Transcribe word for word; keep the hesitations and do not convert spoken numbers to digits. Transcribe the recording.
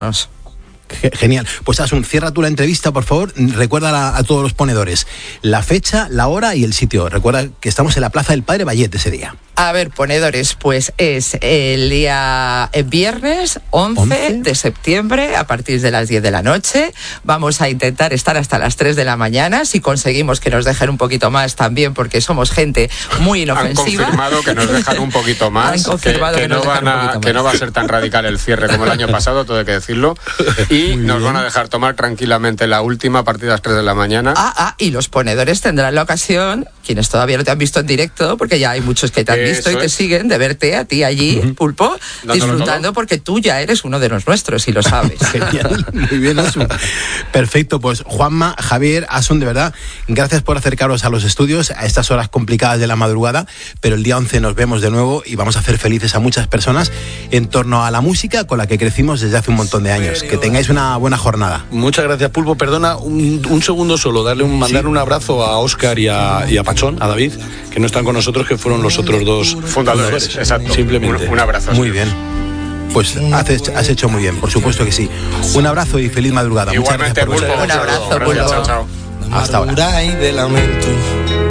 Genial. Pues Asun, cierra tú la entrevista, por favor. Recuerda a todos los ponedores la fecha, la hora y el sitio. Recuerda que estamos en la Plaza del Padre Vallet ese día. A ver, ponedores, pues es el día el viernes once de septiembre a partir de las diez de la noche. Vamos a intentar estar hasta las tres de la mañana. Si conseguimos que nos dejen un poquito más también, porque somos gente muy inofensiva. Han confirmado que nos dejan un poquito más. Han confirmado que, que, que, no van a, que no va a ser tan radical el cierre como el año pasado, todo hay que decirlo. Y muy nos bien. Van a dejar tomar tranquilamente la última a partir de las tres de la mañana. Ah, ah, y los ponedores tendrán la ocasión, quienes todavía no te han visto en directo, porque ya hay muchos que te han visto y te es. siguen, de verte a ti allí, uh-huh. Pulpo, dándolo disfrutando todo. Porque tú ya eres uno de los nuestros y lo sabes. Genial, muy bien, Asun. Perfecto, pues Juanma, Javier, Asun, de verdad, gracias por acercaros a los estudios a estas horas complicadas de la madrugada, pero el día once nos vemos de nuevo y vamos a hacer felices a muchas personas en torno a la música con la que crecimos desde hace un montón de años. Que tengáis una buena jornada. Muchas gracias, Pulpo. Perdona, un, un segundo solo, darle un, mandar sí. un abrazo a Óscar y a, y a Pachón, a David, que no están con nosotros, que fueron los otros dos fundadores. Exacto. Simplemente. Un, un abrazo. Muy bien. Pues has, has hecho muy bien, por supuesto que sí. Un abrazo y feliz madrugada. Igualmente, muchas gracias por Pulpo, un abrazo, Pulpo. Chao, chao. Hasta ahora.